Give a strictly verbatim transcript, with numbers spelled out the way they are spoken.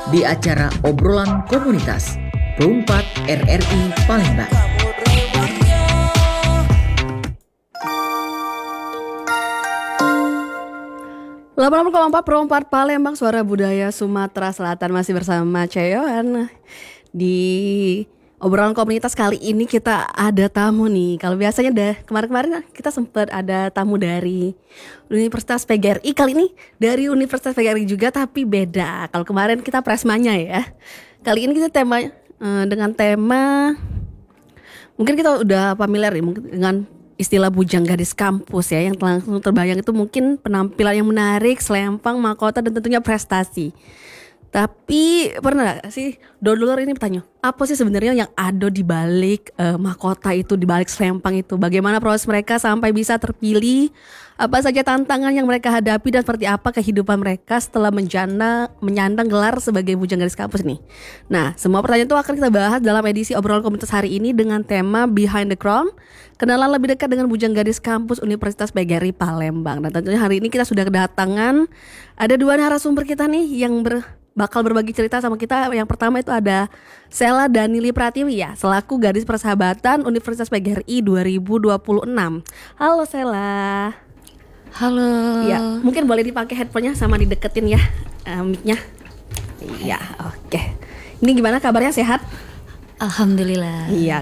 di acara obrolan komunitas Perumpat R R I Palembang. delapan puluh koma empat Perumpat Palembang, suara budaya Sumatera Selatan, masih bersama Ceyohan. Di obrolan komunitas kali ini kita ada tamu nih. Kalau biasanya dah kemarin-kemarin kita sempat ada tamu dari Universitas P G R I, kali ini dari Universitas P G R I juga tapi beda. Kalau kemarin kita Presmanya ya. Kali ini kita tema eh, dengan tema, mungkin kita udah familiar ya mungkin dengan istilah bujang gadis kampus ya, yang langsung terbayang itu mungkin penampilan yang menarik, selempang, mahkota, dan tentunya prestasi. Tapi pernah gak sih dulur ini bertanya, apa sih sebenarnya yang ada di balik uh, mahkota itu, di balik selempang itu? Bagaimana proses mereka sampai bisa terpilih? Apa saja tantangan yang mereka hadapi dan seperti apa kehidupan mereka setelah menjana, menyandang gelar sebagai bujang gadis kampus nih? Nah, semua pertanyaan itu akan kita bahas dalam edisi obrolan komunitas hari ini dengan tema Behind the Crown, kenalan lebih dekat dengan bujang gadis kampus Universitas P G R I Palembang. Dan tentunya hari ini kita sudah kedatangan ada dua narasumber kita nih yang ber bakal berbagi cerita sama kita. Yang pertama itu ada Sela Danili Pratiwi ya, selaku Gadis Persahabatan Universitas P G R I dua ribu dua puluh enam. Halo Sela. Halo. Ya, mungkin boleh dipakai headphone-nya sama dideketin ya uh, mic-nya. Iya, oke. Okay. Ini gimana kabarnya, sehat? Alhamdulillah. Iya,